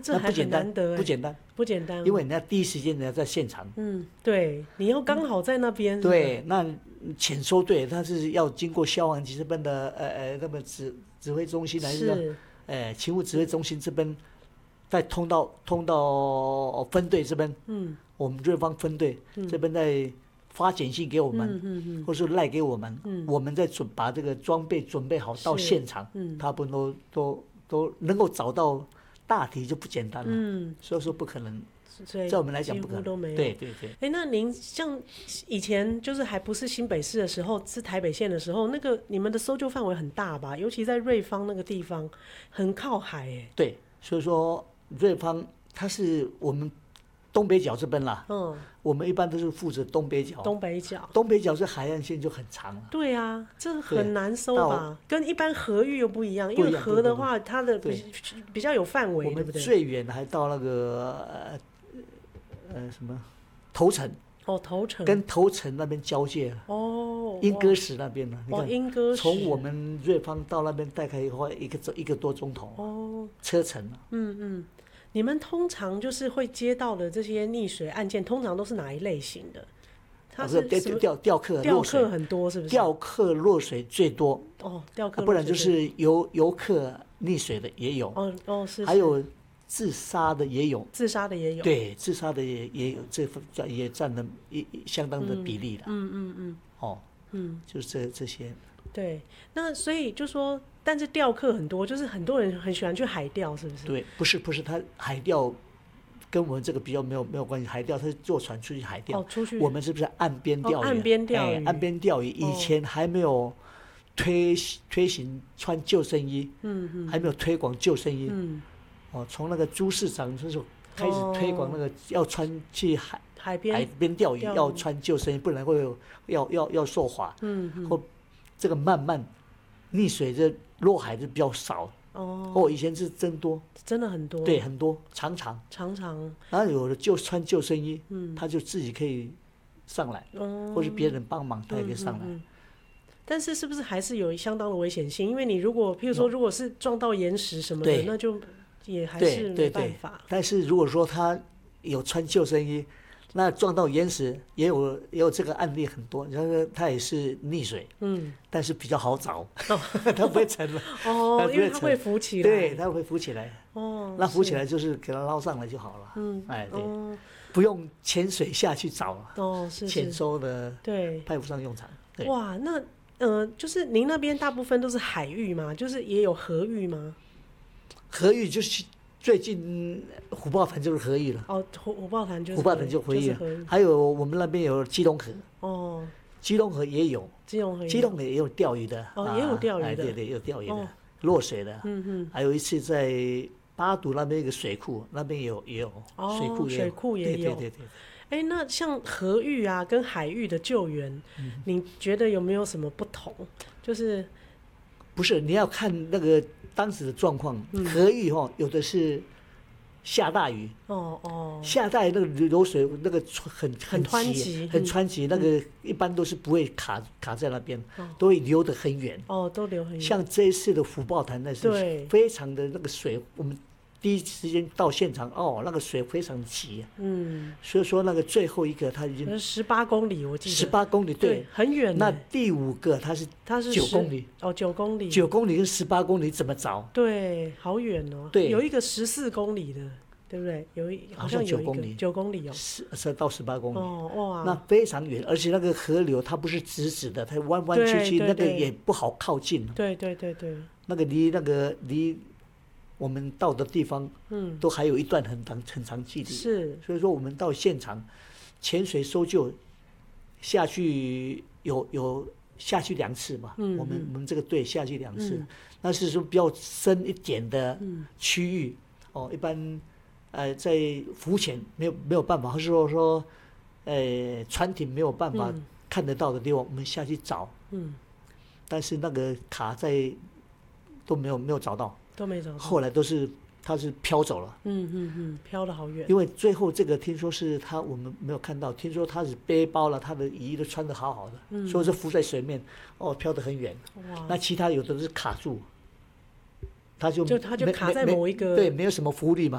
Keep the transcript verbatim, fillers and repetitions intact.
这还很难得， 不简单， 不简单， 因为你要第一时间你要在现场， 嗯，对，你要刚好在那边， 嗯、对，那遣收队它是要经过消防局这边的呃呃那么指指挥中心还是说，呃勤务指挥中心这边，再通到通到分队这边，嗯，我们瑞芳分队、嗯、这边再发简讯给我们，嗯嗯嗯、或是赖给我们，嗯、我们再准把这个装备准备好到现场，嗯，他们都都都能够找到大体就不简单了，嗯，所以说不可能。 所以在我们来讲不可能， 都没有。 对对对。 哎，那您像以前就是还不是新北市的时候，是台北县的时候，那个你们的搜救范围很大吧？尤其在瑞芳那个地方，很靠海哎。 对，所以说瑞芳它是我们东北角这边啦，嗯，我们一般都是负责东北角。 东北角， 东北角是海岸线就很长了。 对啊，这很难搜吧？跟一般河域又不一样，因为河的话，它的比比较有范围，对不对？ 我们最远还到那个呃。呃，什么头城？ 哦，头城跟头城那边交界哦，莺歌石那边呢？ 哦，莺歌石从我们瑞芳到那边大概花一个一个多钟头哦，车程啊。 嗯嗯，你们通常就是会接到的这些溺水案件，通常都是哪一类型的？ 它是钓钓客， 钓客很多是不是？ 钓客落水最多哦，钓客、啊， 不然就是游游客溺水的也有哦哦是， 还有。自杀的也有， 自杀的也有， 对，自杀的也也有，这也占了一相当的比例了。 嗯嗯嗯， 哦，嗯，就是这这些。 对，那所以就说，但是钓客很多，就是很多人很喜欢去海钓，是不是？ 对，不是不是，他海钓跟我们这个比较没有没有关系。海钓他是坐船出去海钓， 哦，出去。 我们是不是岸边钓鱼？ 哦、岸边钓鱼、 哎，岸边钓鱼。以前还没有推推行穿救生衣，嗯嗯，还没有推广救生衣，嗯。哦，从那个朱市长那时候开始推广那个要穿去海海边海边钓鱼要穿救生衣，不然会有要要要受罚。嗯嗯。或这个慢慢溺水这落海就比较少。哦。哦，以前是真多， 真的很多。 对，很多常常常常。 然后有的就穿救生衣，嗯，他就自己可以上来，嗯，或是别人帮忙，他也可以上来。嗯嗯嗯， 但是是不是还是有相当的危险性？因为你如果譬如说如果是撞到岩石什么的，那就。也还是没办法。 对对对，但是如果说他有穿救生衣，那撞到岩石也有也有这个案例很多。然后他也是溺水，嗯，但是比较好找，哦、他不会沉了。 哦，因为他会浮起来。 对，他会浮起来。哦，那浮起来就是给他捞上来就好了。嗯，哎，对，哦、不用潜水下去找了。哦，是是。潜收的，对，派不上用场。 哇，那呃，就是您那边大部分都是海域吗？就是也有河域吗？ 河域就是最近虎豹潭就是河域了。 哦，虎虎豹潭就是虎豹潭就河域了。还有我们那边有基隆河。哦，基隆河也有。 基隆河。 基隆河也有钓鱼的。 哦，也有钓鱼的。 哎，对对，有钓鱼的，落水的。嗯嗯。还有一次在八堵那边一个水库，那边也有也有水库也有。 水库也有。 对对对。 哎，那像河域啊跟海域的救援，你觉得有没有什么不同？就是。 不是，你要看那个当时的状况。河域哈，有的是下大雨，哦哦，下大雨那个流水那个很很湍急， 很湍急，那个一般都是不会卡卡在那边，都会流得很远。 哦，都流很远。 像这一次的虎豹潭，那是非常的那个水，我们第一时间到现场，哦，那个水非常急。嗯，所以说那个最后一个他已经十八公里，我记得十八公里，对， 很远。 那第五个他是他是九公里， 哦，九公里， 九公里跟十八公里怎么找？ 对，好远哦。 对， 有一个十四公里的，对不对？有一好像有一个九公里， 九公里哦， 十到十八公里。 哦哇， 那非常远，而且那个河流它不是直直的，它弯弯曲曲，那个也不好靠近。 对对对对， 那个离那个离。我们到的地方，嗯，都还有一段很长很长距离， 是， 所以说我们到现场潜水搜救下去有有下去两次嘛，嗯，我们我们这个队下去两次，嗯，那是说比较深一点的区域，嗯，哦，一般呃在浮潜没有没有办法，或是说说呃船艇没有办法看得到的地方，嗯，我们下去找，嗯，但是那个卡在都没有没有找到。 都没找到， 后来都是他是飘走了。 嗯嗯嗯，飘得好远。 因为最后这个听说是他我们没有看到，听说他是背包了，他的衣都穿得好好的，嗯，所以是浮在水面，哦，飘得很远。哇！那其他有的是卡住，他就就他就卡在某一个对，没有什么浮力嘛，